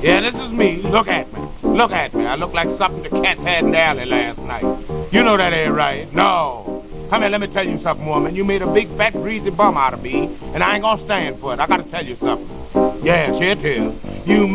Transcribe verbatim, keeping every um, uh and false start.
Yeah, this is me. Look at me. Look at me. I look like something the cat had in the alley last night. You know that ain't right. No. Come here, let me tell you something, woman. You made a big, fat, greasy bum out of me, and I ain't gonna stand for it. I gotta tell you something. Yes, it is. You